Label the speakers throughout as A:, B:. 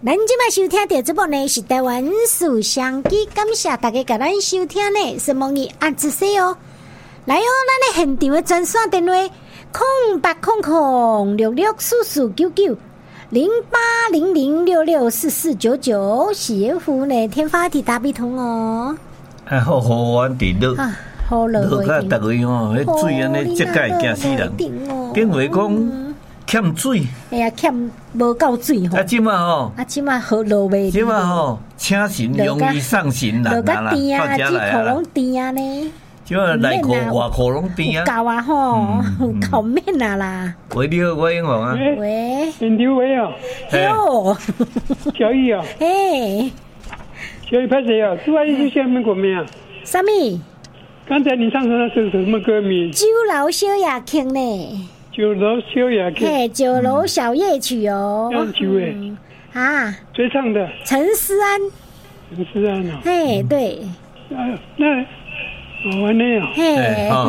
A: 咱即摆收听到这部呢是台湾思想机，感谢大家甲咱收听呢，是梦怡按子说哦。来哦，咱的现场的专线电话0800664499，0800664499，是符呢天发体大笔通哦。
B: 好好玩伫落，
A: 好落
B: 落甲逐位吼，迄水安尼即界惊死人。因为讲欠水，
A: 哎呀，欠无够水吼。
B: 即马吼，
A: 即马好落袂。
B: 即马吼，请神容易送神人啦，到遮来啊。
A: 拢甜啊呢。
B: 即马内裤外裤拢甜啊。
A: 够啊吼，够面啊啦。
B: 喂，你好，我英雄啊。
A: 喂，
C: 刘伟啊。
A: 哟，
C: 小玉啊。
A: 嘿。
C: 小玉拍谁啊？朱阿姨就下面过没啊？
A: 什么？
C: 刚才你唱的是什么歌名？
A: 酒楼小夜曲呢？
C: 酒楼小夜曲。
A: 嘿，酒楼小夜曲哦。
C: 唱酒诶。
A: 啊。
C: 谁唱的？
A: 陈思安。
C: 陈思安哦。
A: 嘿，对。
C: 那完了哦。
A: 嘿。
B: 好。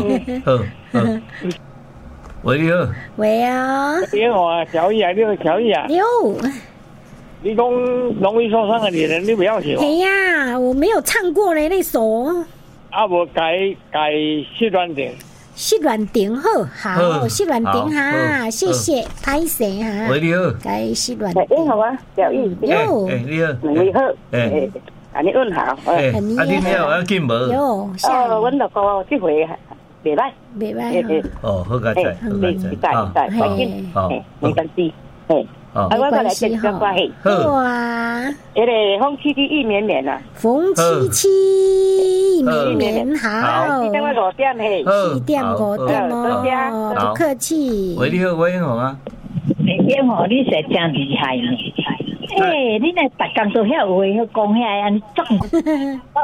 B: 喂，你好。
A: 喂啊。
D: 你好啊，小玉啊，你好，小玉啊。
A: 哟。
D: 你讲容易受伤的女人，你不要写。
A: 哎呀，我没有唱过呢那首。
D: 啊，我改失恋点。
A: 失恋点好，失恋点哈，谢谢，拍摄哈。
B: 喂，你好。
A: 改失恋。
E: 你好啊，小玉。
A: 哟。
B: 你好。
E: 你好。你问好。
B: 你好，要进无？
A: 哟。
E: 阮就讲这回袂歹。
A: 袂歹。
B: 好佳哉，好佳哉。
E: 快紧，没关系。我过来接个关系。
A: 好啊。
E: 那个风凄凄意绵绵啊。
A: 风凄凄意绵绵好。
E: 4点5点嘿。
A: 4点5点哦，不客气。
B: 喂，你好，我英雄啊。
F: 英雄，你是真厉害呢。你那逐工都遐话，讲遐安尼种。